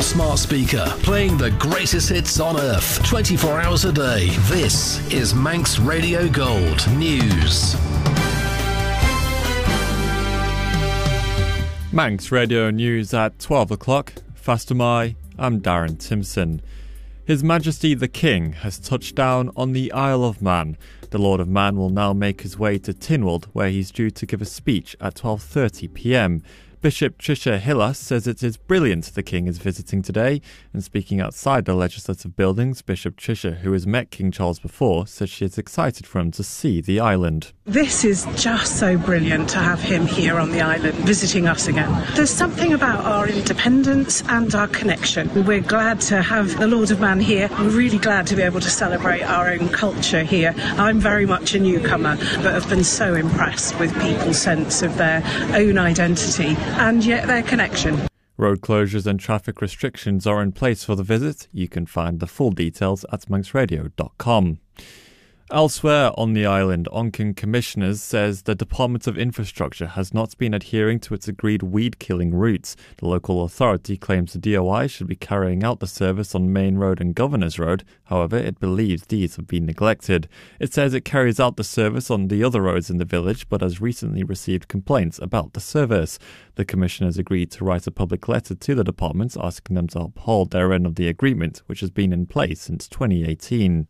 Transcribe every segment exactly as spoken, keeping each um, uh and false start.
your smart speaker, playing the greatest hits on earth, twenty-four hours a day. This is Manx Radio Gold News. Manx Radio News at twelve o'clock. Fastamai, I'm Darren Timson. His Majesty the King has touched down on the Isle of Man. The Lord of Man will now make his way to Tynwald, where he's due to give a speech at twelve thirty p m. Bishop Trisha Hillas says it is brilliant the King is visiting today, and speaking outside the legislative buildings, Bishop Trisha, who has met King Charles before, says she is excited for him to see the island. This is just so brilliant to have him here on the island visiting us again. There's something about our independence and our connection. We're glad to have the Lord of Man here. We're really glad to be able to celebrate our own culture here. I'm very much a newcomer, but have been so impressed with people's sense of their own identity and yet their connection. Road closures and traffic restrictions are in place for the visit. You can find the full details at manx radio dot com. Elsewhere on the island, Onken Commissioners says the Department of Infrastructure has not been adhering to its agreed weed-killing routes. The local authority claims the D O I should be carrying out the service on Main Road and Governors Road. However, it believes these have been neglected. It says it carries out the service on the other roads in the village, but has recently received complaints about the service. The commissioners agreed to write a public letter to the department asking them to uphold their end of the agreement, which has been in place since twenty eighteen.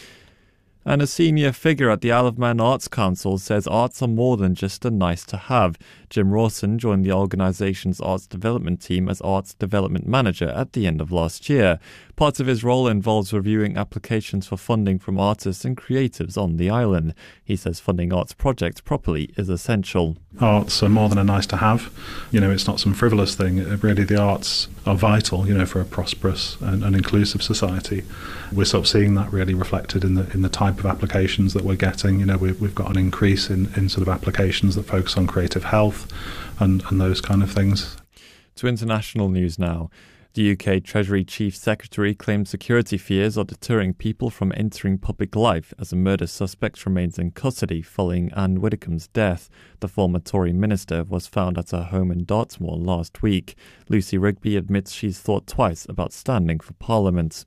And a senior figure at the Isle of Man Arts Council says arts are more than just a nice to have. Jim Rawson joined the organisation's arts development team as arts development manager at the end of last year. Part of his role involves reviewing applications for funding from artists and creatives on the island. He says funding arts projects properly is essential. Arts are more than a nice to have. You know, it's not some frivolous thing. Really, the arts are vital, you know, for a prosperous and, and inclusive society. We're sort of seeing that really reflected in the in the type of applications that we're getting. You know, we've, we've got an increase in, in sort of applications that focus on creative health and, and those kind of things. To international news now. The U K Treasury Chief Secretary claims security fears are deterring people from entering public life as a murder suspect remains in custody following Anne Widdecombe's death. The former Tory minister was found at her home in Dartmoor last week. Lucy Rigby admits she's thought twice about standing for Parliament.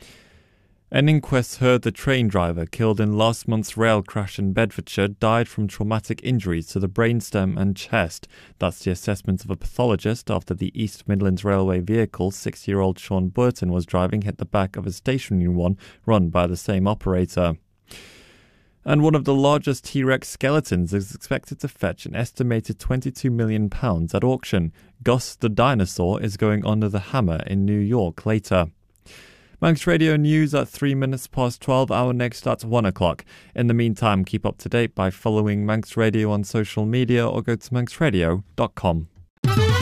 An inquest heard the train driver killed in last month's rail crash in Bedfordshire died from traumatic injuries to the brainstem and chest. That's the assessment of a pathologist after the East Midlands Railway vehicle six-year-old Sean Burton was driving hit the back of a stationary one run by the same operator. And one of the largest T-Rex skeletons is expected to fetch an estimated twenty-two million pounds at auction. Gus the dinosaur is going under the hammer in New York later. Manx Radio News at three minutes past twelve, our next at one o'clock. In the meantime, keep up to date by following Manx Radio on social media or go to manx radio dot com.